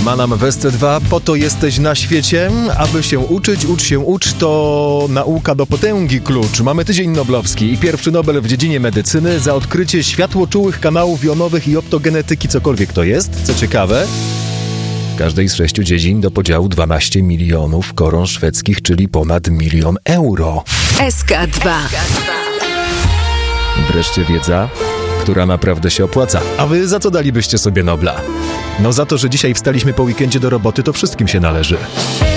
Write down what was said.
Manam w SC2, po to jesteś na świecie, aby się uczyć, ucz, to nauka do potęgi klucz. Mamy tydzień noblowski i pierwszy Nobel w dziedzinie medycyny za odkrycie światłoczułych kanałów jonowych i optogenetyki, cokolwiek to jest, co ciekawe. W każdej z 6 dziedzin do podziału 12 milionów koron szwedzkich, czyli ponad 1 000 000 euro. SK2. Wreszcie wiedza, która naprawdę się opłaca. A wy za co dalibyście sobie Nobla? No za to, że dzisiaj wstaliśmy po weekendzie do roboty, to wszystkim się należy.